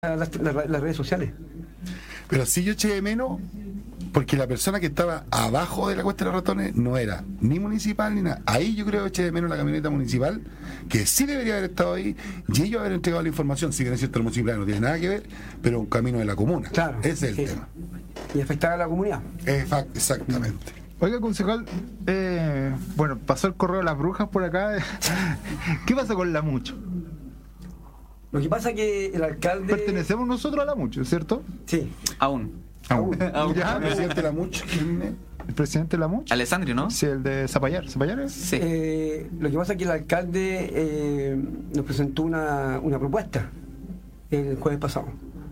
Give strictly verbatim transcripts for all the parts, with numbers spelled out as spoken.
las, las, las redes sociales. Pero sí yo eché de menos, porque la persona que estaba abajo de la Cuesta de los Ratones no era ni municipal ni nada. Ahí yo creo que eché de menos la camioneta municipal, que sí debería haber estado ahí, y ellos haber entregado la información. Si bien es cierto, el municipal no tiene nada que ver, pero un camino de la comuna. Claro. Ese es el sí. tema. Y afectar a la comunidad. Exactamente. Oiga, concejal, eh, bueno, pasó el correo de las brujas por acá. ¿Qué pasa con la Mucho? Lo que pasa es que el alcalde... Pertenecemos nosotros a la Mucho, ¿cierto? Sí. Aún. Aún. Aún. ¿Ya? ¿El presidente de la Mucho? ¿Quién es? ¿El presidente de la Mucho? Alessandri, ¿no? Sí, el de Zapallar. ¿Zapallar es? Sí. Eh, lo que pasa es que el alcalde eh, nos presentó una, una propuesta el jueves pasado.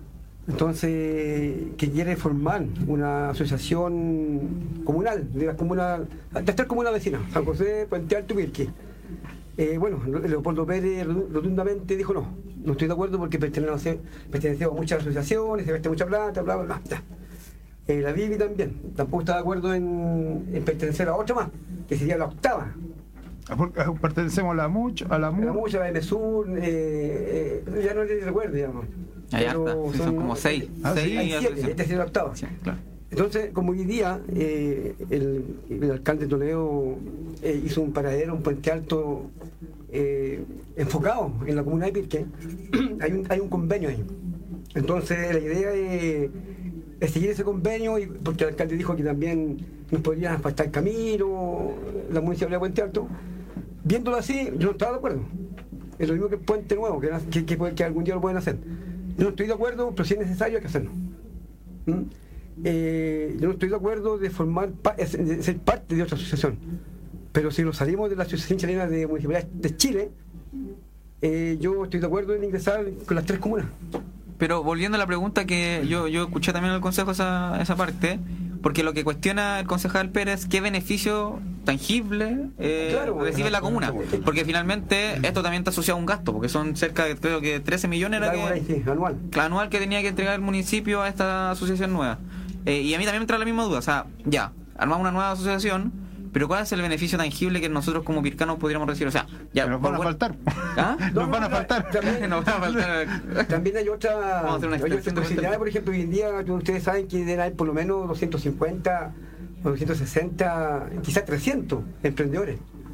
Entonces, que quiere formar una asociación comunal, de las comunas, de las tres comunas vecinas, San José, Puente Alto y Pirque. Eh, bueno, Leopoldo Pérez rotundamente dijo no, no estoy de acuerdo porque pertenecemos, pertenecemos a muchas asociaciones, se gasta mucha plata, bla, bla, bla. bla. Eh, la Bibi también, tampoco está de acuerdo en, en pertenecer a otra más, que sería la octava. Pertenecemos a la Mucho, a la A la Mucho. Mucha, a la M S U, eh, eh, ya no les recuerdo, digamos. Hay Pero harta, sí, son como seis. Ah, seis sí, Hay siete, asociaciones. esta es la octava. Sí, claro. Entonces, como hoy día eh, el, el alcalde Toledo eh, hizo un paradero, un puente alto eh, enfocado en la comuna de Pirque, hay un, hay un convenio ahí. Entonces, la idea es, es seguir ese convenio, y, porque el alcalde dijo que también nos podrían asfaltar camino, la municipalidad de Puente Alto. Viéndolo así, yo no estaba de acuerdo. Es lo mismo que el Puente Nuevo, que, que, que, que algún día lo pueden hacer. Yo no estoy de acuerdo, pero si es necesario hay que hacerlo. ¿Mm? Eh, yo no estoy de acuerdo de formar de ser parte de otra asociación, pero si nos salimos de la Asociación Chilena de Municipalidades de Chile, eh, yo estoy de acuerdo en ingresar con las tres comunas. Pero volviendo a la pregunta que yo, yo escuché también en el consejo esa, esa parte, porque lo que cuestiona el concejal Pérez, ¿qué beneficio tangible eh, Claro, recibe la comuna? Porque finalmente esto también está asociado a un gasto, porque son cerca de, creo que trece millones era Algo ahí, que, sí, anual. la anual que tenía que entregar el municipio a esta asociación nueva. Eh, y a mí también me entra la misma duda, o sea, ya, armamos una nueva asociación, pero ¿cuál es el beneficio tangible que nosotros como pircanos podríamos recibir? O sea, ya, Nos van a bueno, faltar. ¿Ah? Nos No, van a no, faltar. También, Nos van a faltar. también hay otra, Vamos a hacer una hay otras extensión de posibilidades. Por ejemplo, hoy en día ustedes saben que deben haber por lo menos doscientos cincuenta o doscientos sesenta, quizás trescientos emprendedores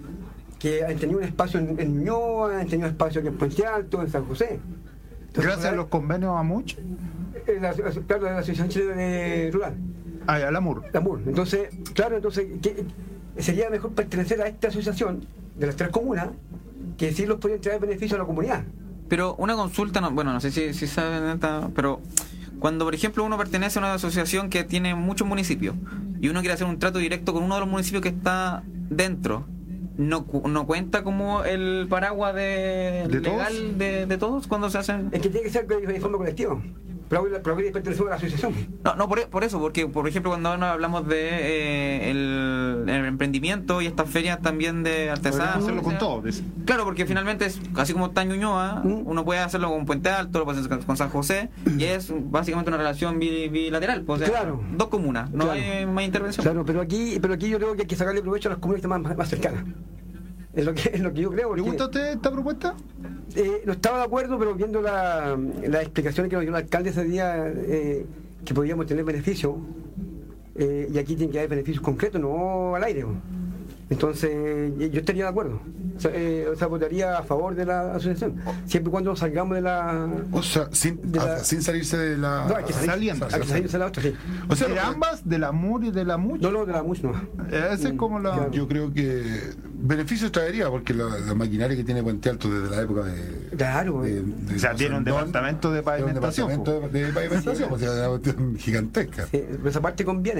que han tenido un espacio en, en Ñuñoa, han tenido espacio aquí en Puente Alto, en San José. Entonces, Gracias a los convenios a Mucho. eh, la, la, claro, la Asociación Chilena de Rural, Ah, a la Mur. la M U R. Entonces, claro, entonces ¿qué? Sería mejor pertenecer a esta asociación de las tres comunas, que sí los podrían traer beneficio a la comunidad. Pero una consulta, no, bueno, no sé si, si saben, esta, pero cuando, por ejemplo, uno pertenece a una asociación que tiene muchos municipios y uno quiere hacer un trato directo con uno de los municipios que está dentro, ¿no, no cuenta como el paraguas de, ¿De legal todos? De, de todos cuando se hacen...? Es que tiene que ser de forma colectiva, pero pero que pertenecemos a la asociación. No, no por, por eso, porque, por ejemplo, cuando ahora hablamos de eh, el, el emprendimiento y estas ferias también de artesanos... Podríamos hacerlo o con sea, todo. dice. Claro, porque finalmente es así como está en Ñuñoa, ¿Mm? uno puede hacerlo con Puente Alto, lo puede hacer con San José, y es básicamente una relación bi- bilateral, pues, o sea, Claro. dos comunas, no Claro. hay más intervención. Claro, pero aquí, pero aquí yo creo que hay que sacarle provecho a las comunidades más, más, más cercanas. Es lo que, es lo que yo creo. ¿Le Porque, gusta a usted esta propuesta? eh, no estaba de acuerdo, pero viendo la, las explicaciones que nos dio el alcalde ese día, eh, que podíamos tener beneficios, eh, y aquí tiene que haber beneficios concretos, no al aire. Entonces, yo estaría de acuerdo. O sea, eh, o sea, votaría a favor de la asociación, siempre y cuando salgamos de la... O sea, sin, De la- a- sin salirse de la... No, hay que salir, saliendo. hay que salirse de la otra, sí. O sea, ¿De lo- ambas? ¿De la Mur y de la Mucho? No, no, de la mucho no. Esa es como la... Claro. Yo creo que beneficios traería, porque la, la maquinaria que tiene Puente Alto desde la época de... Claro, de- eh. de O sea, tiene un Rosendón, departamento de es un pavimentación. departamento de, de pavimentación, o sea, es una cuestión gigantesca. Sí, pero esa parte conviene.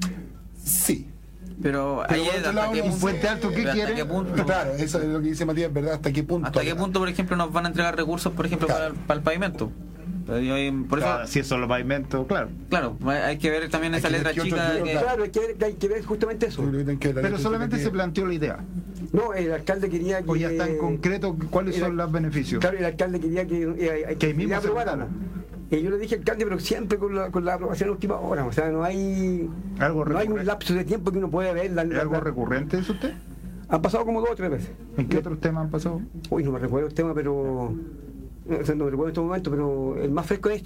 Sí. Pero, Pero ahí por es otro hasta lado, qué no punto, sé. Puente Alto, ¿qué pero hasta quiere? qué punto, Claro, eso es lo que dice Matías, ¿verdad? ¿Hasta qué punto? hasta qué punto, por ejemplo, nos van a entregar recursos, por ejemplo, Claro. para, el- para el pavimento. Pero yo ahí- Por eso, Ah, si es solo pavimento, claro. claro, hay que ver también Hay esa que ver letra qué otro chica tiro, que... Claro, hay que, ver- hay que ver justamente eso. Yo creo que tienen que ver la Pero letra solamente que- se planteó la idea. No, el alcalde quería que... O ya está en concreto cuáles era- son los beneficios. Claro, el alcalde quería que, eh, Que ahí mismo quería se aprobáramos. Y yo le dije al alcalde, pero siempre con la, con la aprobación a última hora. O sea, no hay Algo no hay un recurrente. lapso de tiempo que uno pueda ver. La, ¿Es la- algo la- recurrente eso usted? Han pasado como dos o tres veces. ¿En qué otros temas han pasado? Uy, no me recuerdo el tema, pero o sea, no recuerdo en este momento, pero el más fresco es